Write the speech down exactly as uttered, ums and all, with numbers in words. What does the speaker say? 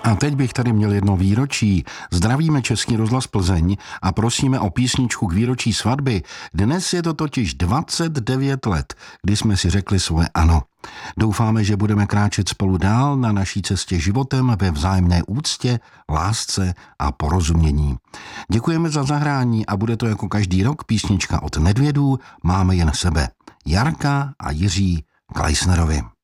A teď bych tady měl jedno výročí. Zdravíme Český rozhlas Plzeň a prosíme o písničku k výročí svatby. Dnes je to totiž dvacet devět let, kdy jsme si řekli svoje ano. Doufáme, že budeme kráčet spolu dál na naší cestě životem ve vzájemné úctě, lásce a porozumění. Děkujeme za zahrání a bude to jako každý rok písnička od Nedvědů Máme jen sebe. Jarka a Jiří Kleisnerovi.